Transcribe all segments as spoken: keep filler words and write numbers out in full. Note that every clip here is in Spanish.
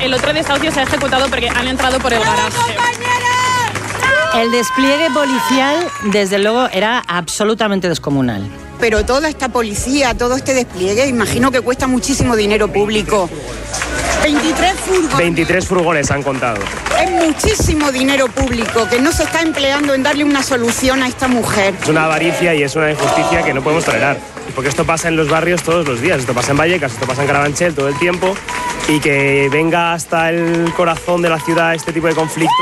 el otro desahucio se ha ejecutado porque han entrado por el garaje. El despliegue policial, desde luego, era absolutamente descomunal. Pero toda esta policía, todo este despliegue, imagino que cuesta muchísimo dinero público. veintitrés furgones. veintitrés furgones han contado. Es muchísimo dinero público que no se está empleando en darle una solución a esta mujer. Es una avaricia y es una injusticia que no podemos tolerar. Porque esto pasa en los barrios todos los días. Esto pasa en Vallecas, esto pasa en Carabanchel todo el tiempo. Y que venga hasta el corazón de la ciudad este tipo de conflicto,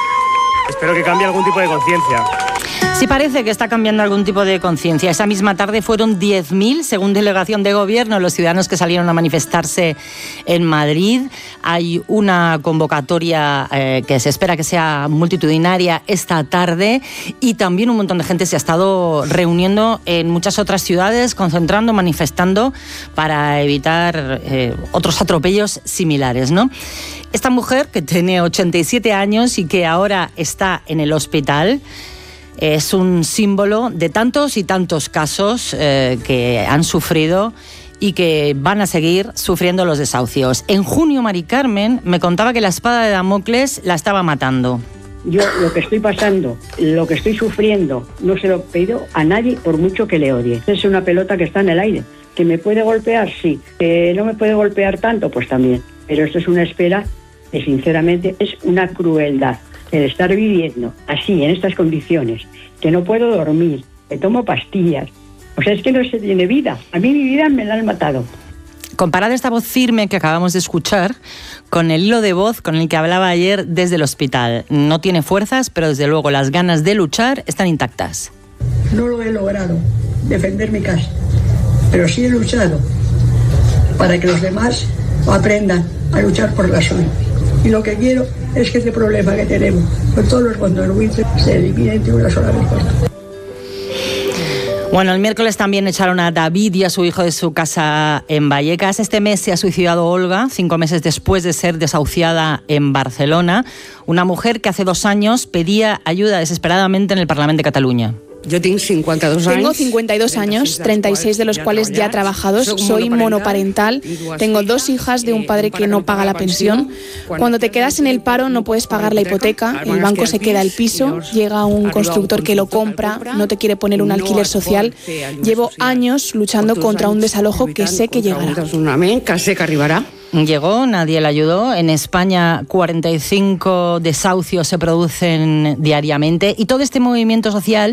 espero que cambie algún tipo de conciencia. Sí parece que está cambiando algún tipo de conciencia. Esa misma tarde fueron diez mil, según delegación de gobierno, los ciudadanos que salieron a manifestarse en Madrid. Hay una convocatoria eh, que se espera que sea multitudinaria esta tarde y también un montón de gente se ha estado reuniendo en muchas otras ciudades, concentrando, manifestando para evitar eh, otros atropellos similares, ¿no? Esta mujer, que tiene ochenta y siete años y que ahora está en el hospital, es un símbolo de tantos y tantos casos eh, que han sufrido y que van a seguir sufriendo los desahucios. En junio, Mari Carmen me contaba que la espada de Damocles la estaba matando. Yo lo que estoy pasando, lo que estoy sufriendo, no se lo he pedido a nadie por mucho que le odie. Es una pelota que está en el aire. ¿Que me puede golpear? Sí. ¿Que no me puede golpear tanto? Pues también. Pero esto es una espera que sinceramente es una crueldad. El estar viviendo así, en estas condiciones, que no puedo dormir, que tomo pastillas. O sea, es que no se tiene vida. A mí mi vida me la han matado. Comparad esta voz firme que acabamos de escuchar con el hilo de voz con el que hablaba ayer desde el hospital. No tiene fuerzas, pero desde luego las ganas de luchar están intactas. No lo he logrado, defender mi casa, pero sí he luchado para que los demás aprendan a luchar por la suya. Y lo que quiero es que este problema que tenemos con todos los condonuices se elimine de una sola vez. Bueno, el miércoles también echaron a David y a su hijo de su casa en Vallecas. Este mes se ha suicidado Olga, cinco meses después de ser desahuciada en Barcelona. Una mujer que hace dos años pedía ayuda desesperadamente en el Parlamento de Cataluña. Yo tengo cincuenta y dos años. Tengo cincuenta y dos años, treinta y seis de los cuales ya trabajados. Soy monoparental. Tengo dos hijas de un padre que no paga la pensión. Cuando te quedas en el paro no puedes pagar la hipoteca, el banco se queda el piso, llega un constructor que lo compra, no te quiere poner un alquiler social. Llevo años luchando contra un desalojo que sé que llegará. Que sé que arribará. Llegó, nadie le ayudó. En España cuarenta y cinco desahucios se producen diariamente y todo este movimiento social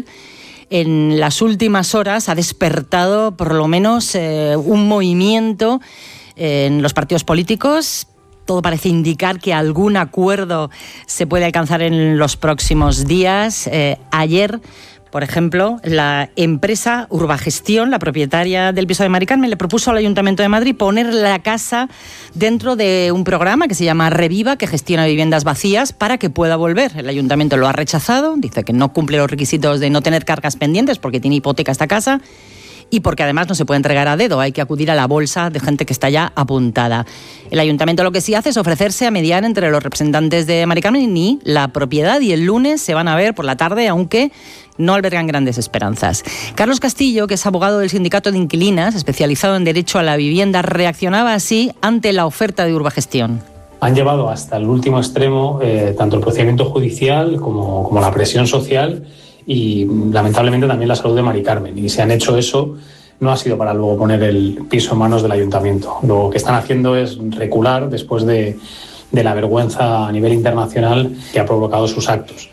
en las últimas horas ha despertado por lo menos eh, un movimiento eh, en los partidos políticos. Todo parece indicar que algún acuerdo se puede alcanzar en los próximos días. Eh, ayer, por ejemplo, la empresa Urbagestión, la propietaria del piso de Mari Carmen, le propuso al Ayuntamiento de Madrid poner la casa dentro de un programa que se llama Reviva, que gestiona viviendas vacías para que pueda volver. El Ayuntamiento lo ha rechazado, dice que no cumple los requisitos de no tener cargas pendientes porque tiene hipoteca esta casa y porque además no se puede entregar a dedo, hay que acudir a la bolsa de gente que está ya apuntada. El Ayuntamiento lo que sí hace es ofrecerse a mediar entre los representantes de Mari Carmen y la propiedad, y el lunes se van a ver por la tarde, aunque no albergan grandes esperanzas. Carlos Castillo, que es abogado del Sindicato de Inquilinas, especializado en derecho a la vivienda, reaccionaba así ante la oferta de Urbagestión. Han llevado hasta el último extremo eh, tanto el procedimiento judicial como, como la presión social y lamentablemente también la salud de Mari Carmen. Y si han hecho eso, no ha sido para luego poner el piso en manos del ayuntamiento. Lo que están haciendo es recular después de, de la vergüenza a nivel internacional que ha provocado sus actos.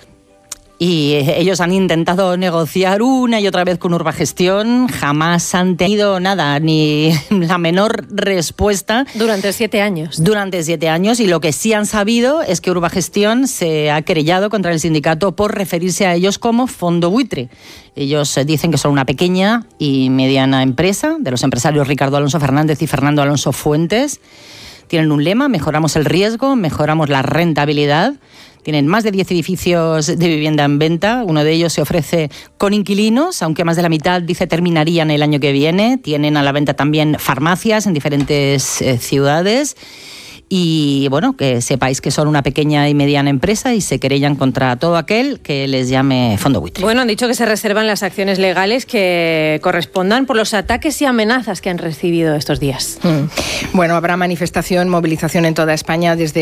Y ellos han intentado negociar una y otra vez con Urbagestión, jamás han tenido nada, ni la menor respuesta. Durante siete años. Durante siete años, y lo que sí han sabido es que Urbagestión se ha querellado contra el sindicato por referirse a ellos como fondo buitre. Ellos dicen que son una pequeña y mediana empresa, de los empresarios Ricardo Alonso Fernández y Fernando Alonso Fuentes. Tienen un lema: mejoramos el riesgo, mejoramos la rentabilidad. Tienen más de diez edificios de vivienda en venta. Uno de ellos se ofrece con inquilinos, aunque más de la mitad, dice, terminarían el año que viene. Tienen a la venta también farmacias en diferentes eh, ciudades. Y bueno, que sepáis que son una pequeña y mediana empresa y se querellan contra todo aquel que les llame fondo buitre. Bueno, han dicho que se reservan las acciones legales que correspondan por los ataques y amenazas que han recibido estos días. Mm. Bueno, habrá manifestación, movilización en toda España desde